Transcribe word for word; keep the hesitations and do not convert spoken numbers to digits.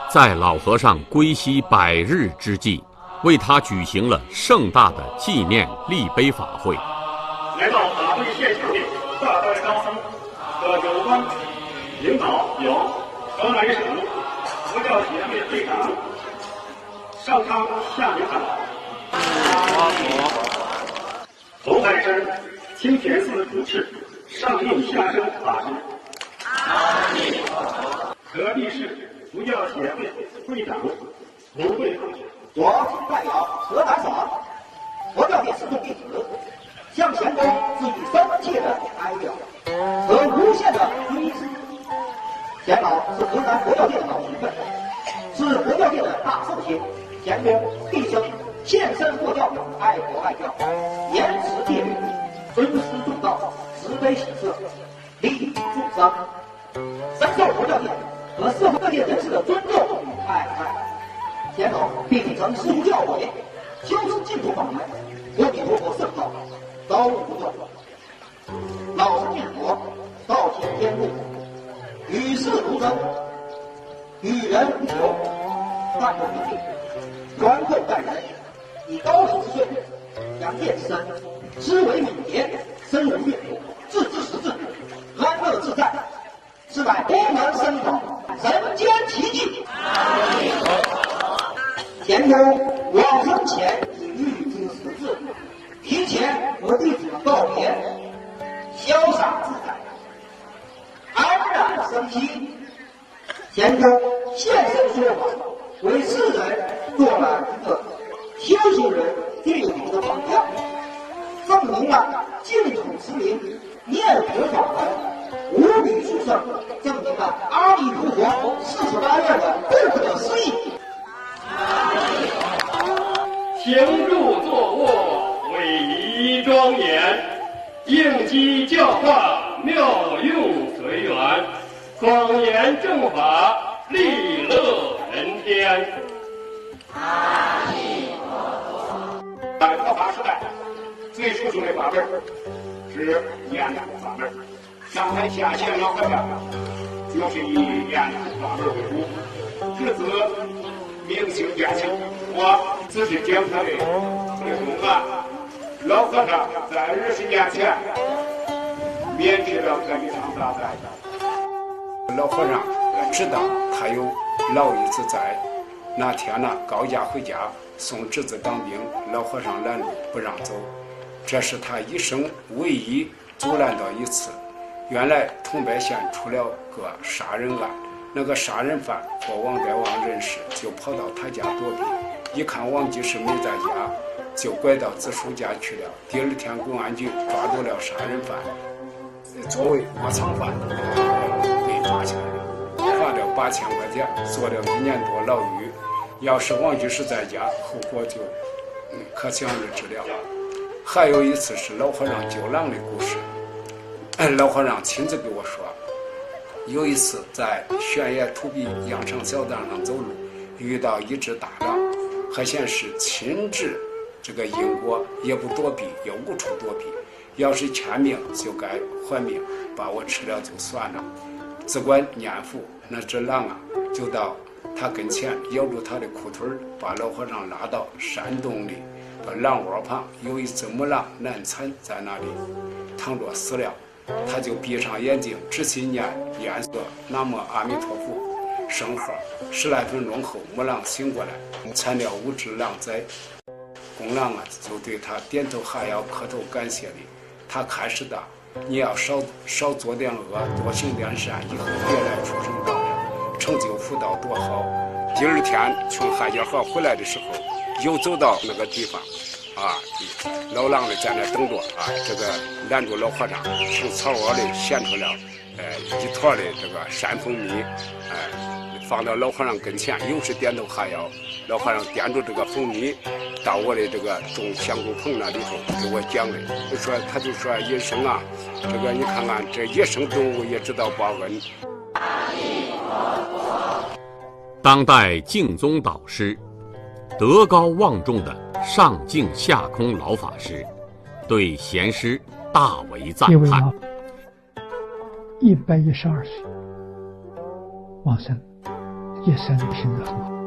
在老和尚归西百日之际，为他举行了盛大的纪念立碑法会。 来到法会现场的大代高僧和有关领导有河南省佛教协会会长上苍下明堂，红海山清田寺主持上应下生法师，河地市佛教协会会长卢慧慧， 我代表河南省佛教界始终弟子，向前公致以深切的哀悼和无限的追思。钱老是河南佛教界的老学问，是佛教界的大圣贤。钱公毕生献身佛教，爱国爱教，严持戒律，尊师重道，慈悲喜舍，利益众生，深受佛教界和社会各界人士的尊重与爱戴。钱老并曾师出教诲，修持净土法门，阿弥陀佛圣道，高无不断。老生念佛，道体天路，与世如争，与人无求，淡泊名利，宽厚待人，以高龄之岁，养健之身，思维敏捷，深入阅读，置之识字，安乐自在，是乃功能深广，人间奇迹。前公往生前已预知时至，提前和弟子们告别，潇洒自在，安然生息。前公现身说法，为世人做了一个修行人最有名的榜样，证明了净土之名念佛法门无比殊胜，证明了阿弥陀佛四十八愿的不可思议。 行住坐卧，威仪庄严，应机教化，妙用随缘，广言正法，利乐人天。阿弥陀佛。在佛法时代，最殊胜的法门是念佛法门。上台下线老和尚就是以念佛法门为主，至此明星变性。我仔细讲他的这个公案，老和尚在二十年前免去了这一场大灾。 老和尚知道他有老一子在，那天呢高家回家送侄子当兵，老和尚拦路不让走，这是他一生唯一阻拦到一次。原来桐柏县出了个杀人案，那个杀人犯和王德旺认识，就跑到他家躲避，一看王居士没在家，就拐到子叔家去了。第二天公安局抓住了杀人犯，作为窝藏犯被抓起来了，罚了八千块钱，坐了一年多牢狱。要是王居士在家，后果就可想而知了。还有一次是老和尚救狼的故事，老和尚亲自给我说，有一次在悬崖土壁羊肠小道上走路，遇到一只大狼，还显示亲至这个因果，也不躲避，也无处躲避，要是欠命就该还命，把我吃了就算了。只管念佛，那只狼啊就到他跟前咬住他的裤腿，把老和尚拉到山洞里，把狼窝旁有一只母狼难产在那里躺着死了，他就闭上眼睛仔细念念诵南无阿弥陀佛圣号，十来分钟后母狼醒过来，产了五只狼崽。公狼啊就对他点头哈腰磕头感谢你，他开始的你要少少做点恶，多行点善，以后别来出生道了，成就福道多好。第二天从海家河回来的时候，又走到那个地方啊，老狼的在那等着啊，这个拦住老和尚，从草窝里衔出了呃一坨的这个山蜂蜜，哎、呃，放到老和尚跟前，又是点头哈腰。老和尚掂住这个蜂蜜，到我的这个种香菇棚那里头给我讲的，就说他就说野生啊，这个你看看这野生动物也知道报恩。 当代净宗导师，德高望重的上净下空老法师，对贤师大为赞叹。 一百一十二岁往生， 一生平安。